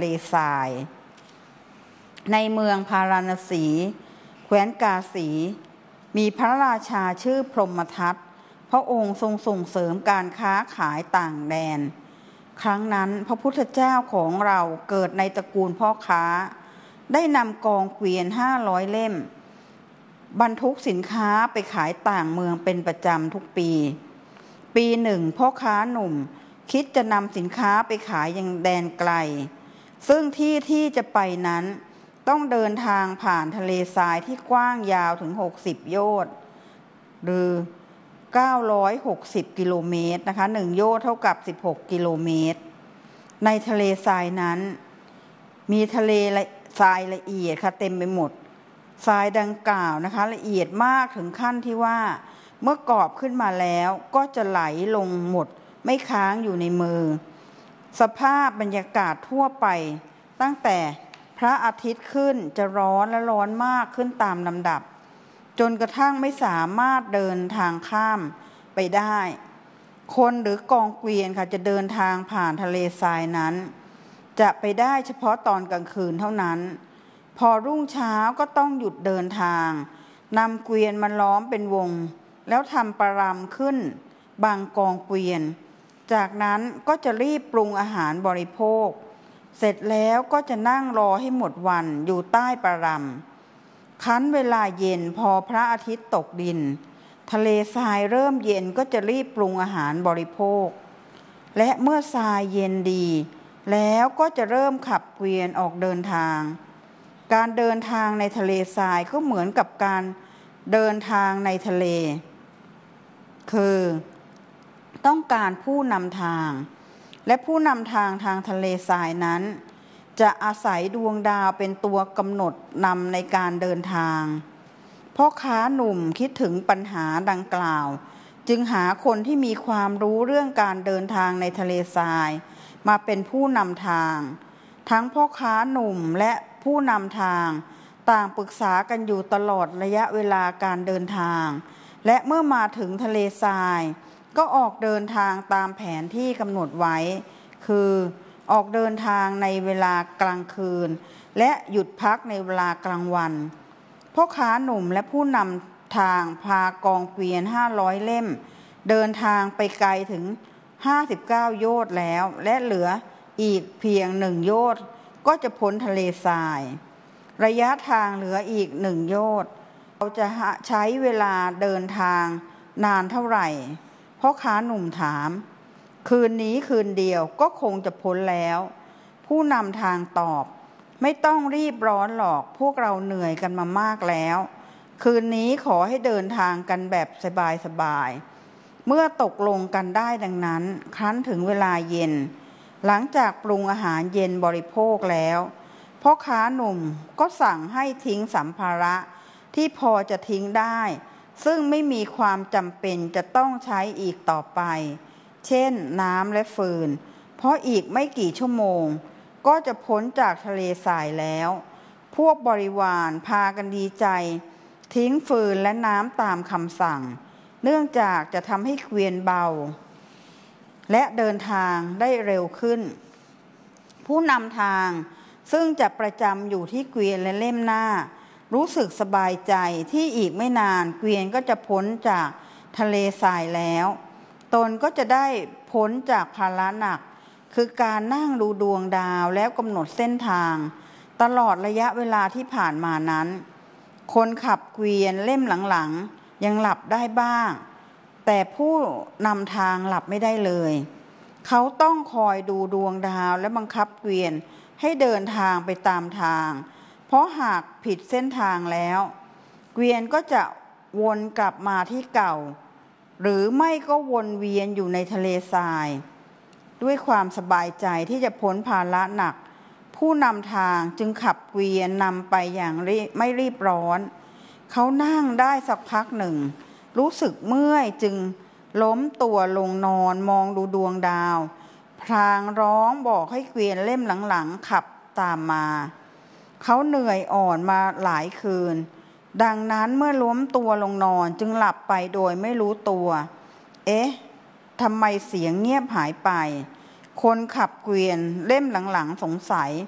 เลทรายในเมืองพาราณสีแคว้นกาสีมีพระราชาชื่อพรหมทัตพระองค์ทรงส่งเสริมการค้าขายต่างแดนครั้งนั้นพระพุทธเจ้าของเราเกิดในตระกูลพ่อค้าได้นำกองเกวียน500 เล่มบรรทุกสินค้าไปขายต่างเมืองเป็นประจำทุกปีหนึ่งพ่อค้าหนุ่มคิดจะนำสินค้าไปขายยังแดนไกลซึ่งที่จะไปนั้นต้องเดินทางผ่านทะเลทรายที่กว้างยาวถึง60 โยชน์หรือ960 กิโลเมตรนะคะ1 โยชน์เท่ากับ16 กิโลเมตรในทะเลทรายนั้นมีทะเลทรายละเอียดค่ะเต็มไปหมดทรายดังกล่าวนะคะละเอียดมากถึงขั้นที่ว่าเมื่อกรอบขึ้นมาแล้วก็จะไหลลงหมดไม่ค้างอยู่ในมือสภาพบรรยากาศทั่วไปตั้งแต่พระอาทิตย์ขึ้นจะร้อนและร้อนมากขึ้นตามลำดับจนกระทั่งไม่สามารถเดินทางข้ามไปได้คนหรือกองเกวียนค่ะจะเดินทางผ่านทะเลทรายนั้นจะไปได้เฉพาะตอนกลางคืนเท่านั้นพอรุ่งเช้าก็ต้องหยุดเดินทางนำเกวียนมาล้อมเป็นวงแล้วทำประรำขึ้นบางกองเกวียนจากนั้นก็จะรีบปรุงอาหารบริโภคเสร็จแล้วก็จะนั่งรอให้หมดวันอยู่ใต้ประรำคั้นเวลาเย็นพอพระอาทิตย์ตกดินทะเลทรายเริ่มเย็นก็จะรีบปรุงอาหารบริโภคและเมื่อทรายเย็นดีแล้วก็จะเริ่มขับเกวียนออกเดินทางการเดินทางในทะเลทรายก็เหมือนกับการเดินทางในทะเลคือต้องการผู้นำทางและผู้นำทางทางทะเลทรายนั้นจะอาศัยดวงดาวเป็นตัวกำหนดนำในการเดินทางพ่อค้าหนุ่มคิดถึงปัญหาดังกล่าวจึงหาคนที่มีความรู้เรื่องการเดินทางในทะเลทรายมาเป็นผู้นำทางทั้งพ่อค้าหนุ่มและผู้นำทางต่างปรึกษากันอยู่ตลอดระยะเวลาการเดินทางและเมื่อมาถึงทะเลทรายก็ออกเดินทางตามแผนที่กำหนดไว้คือออกเดินทางในเวลากลางคืนและหยุดพักในเวลากลางวันพ่อค้าหนุ่มและผู้นำทางพากองเกวียน500 เล่มเดินทางไปไกลถึง59 โยชน์แล้วและเหลืออีกเพียง1 โยชน์ก็จะพ้นทะเลทรายระยะทางเหลืออีก1 โยชน์เราจะใช้เวลาเดินทางนานเท่าไหร่พ่อค้าหนุ่มถามคืนนี้คืนเดียวก็คงจะพ้นแล้วผู้นำทางตอบไม่ต้องรีบร้อนหรอกพวกเราเหนื่อยกันมามากแล้วคืนนี้ขอให้เดินทางกันแบบสบายๆเมื่อตกลงกันได้ดังนั้นครั้นถึงเวลาเย็นหลังจากปรุงอาหารเย็นบริโภคแล้วพ่อค้าหนุ่มก็สั่งให้ทิ้งสัมภาระที่พอจะทิ้งได้ซึ่งไม่มีความจำเป็นจะต้องใช้อีกต่อไปเช่นน้ำและฟืนเพราะอีกไม่กี่ชั่วโมงก็จะพ้นจากทะเลทรายแล้วพวกบริวารพากันดีใจทิ้งฟืนและน้ำตามคำสั่งเนื่องจากจะทำให้เกวียนเบาและเดินทางได้เร็วขึ้นผู้นำทางซึ่งจะประจำอยู่ที่เกวียนและเล่มหน้ารู้สึกสบายใจที่อีกไม่นานเกวียนก็จะพ้นจากทะเลทรายแล้วตนก็จะได้พ้นจากภาระหนักคือการนั่งดูดวงดาวแล้วกำหนดเส้นทางตลอดระยะเวลาที่ผ่านมานั้นคนขับเกวียนเล่มหลังๆยังหลับได้บ้างแต่ผู้นำทางหลับไม่ได้เลยเขาต้องคอยดูดวงดาวและบังคับเกวียนให้เดินทางไปตามทางเพราะหากผิดเส้นทางแล้วเกวียนก็จะวนกลับมาที่เก่าหรือไม่ก็วนเวียนอยู่ในทะเลทรายด้วยความสบายใจที่จะพ้นภาระหนักผู้นำทางจึงขับเกวียนนำไปอย่างไม่รีบร้อนเขานั่งได้สักพักหนึ่งรู้สึกเมื่อยจึงล้มตัวลงนอนมองดูดวงดาวพลางร้องบอกให้เกวียนเล่มหลังๆขับตามมาเขาเหนื่อยอ่อนมาหลายคืนดังนั้นเมื่อล้มตัวลงนอนจึงหลับไปโดยไม่รู้ตัวเอ๊ะทำไมเสียงเงียบหายไปคนขับเกวียนเล่มหลังๆสงสัย